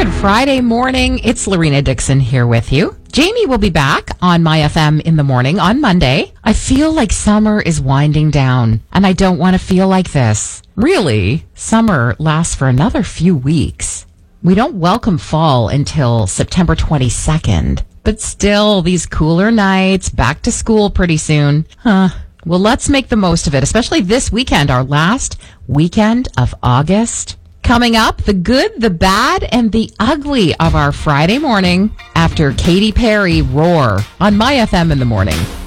Good Friday morning. It's Lorena Dixon here with you. Jamie will be back on My FM in the morning on Monday. I feel like summer is winding down, and I don't want to feel like this. Really, summer lasts for another few weeks. We don't welcome fall until September 22nd. But still, these cooler nights, back to school pretty soon. Well, let's make the most of it, especially this weekend, our last weekend of August. Coming up, the good, the bad, and the ugly of our Friday morning after Katy Perry Roar on My FM in the morning.